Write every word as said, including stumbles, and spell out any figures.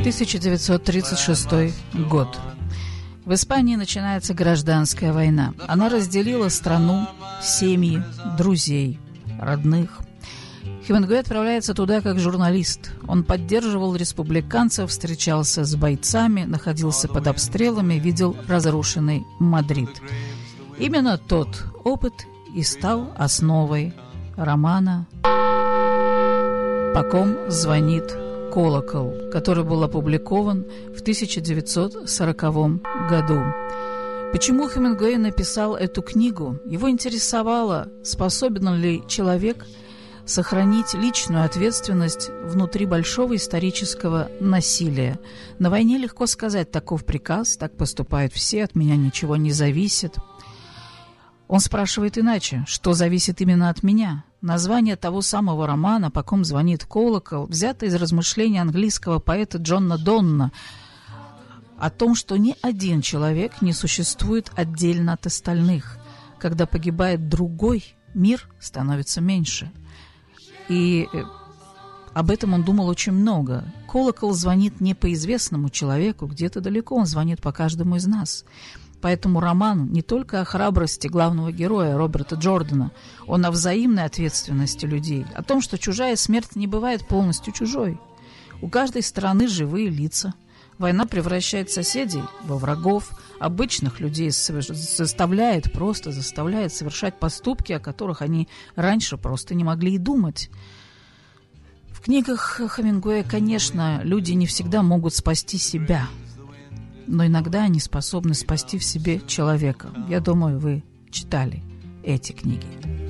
тысяча девятьсот тридцать шестой год. В Испании начинается гражданская война. Она разделила страну, семьи, друзей, родных. Хемингуэй отправляется туда как журналист. Он поддерживал республиканцев, встречался с бойцами, находился под обстрелами, видел разрушенный Мадрид. Именно тот опыт и стал основой романа «По ком звонит колокол», который был опубликован в тысяча девятьсот сороковом году. Почему Хемингуэй написал эту книгу? Его интересовало, способен ли человек сохранить личную ответственность внутри большого исторического насилия. На войне легко сказать: таков приказ, так поступают все, от меня ничего не зависит. Он спрашивает иначе: что зависит именно от меня? Название того самого романа «По ком звонит колокол» взято из размышлений английского поэта Джона Донна о том, что ни один человек не существует отдельно от остальных. Когда погибает другой, мир становится меньше. И об этом он думал очень много. Колокол звонит не по известному человеку, где-то далеко, он звонит по каждому из нас. Поэтому роман не только о храбрости главного героя Роберта Джордана, он о взаимной ответственности людей, о том, что чужая смерть не бывает полностью чужой. У каждой стороны живые лица. Война превращает соседей во врагов, обычных людей заставляет, просто заставляет совершать поступки, о которых они раньше просто не могли и думать. В книгах Хемингуэя, конечно, люди не всегда могут спасти себя, но иногда они способны спасти в себе человека. Я думаю, вы читали эти книги.